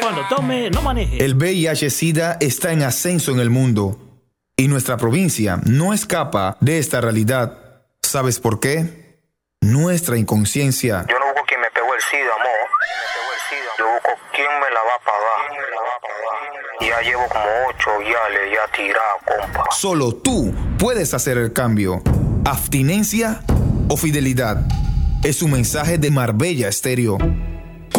Cuando tome, no maneje. El VIH-Sida está en ascenso en el mundo y nuestra provincia no escapa de esta realidad. ¿Sabes por qué? Nuestra inconsciencia. Yo no busco quien me pegó el SIDA, amor. Yo busco quién me la va a pagar. Ya llevo como 8 guiales ya tirado, compa. Solo tú puedes hacer el cambio. Abstinencia o fidelidad. Es un mensaje de Marbella Estéreo.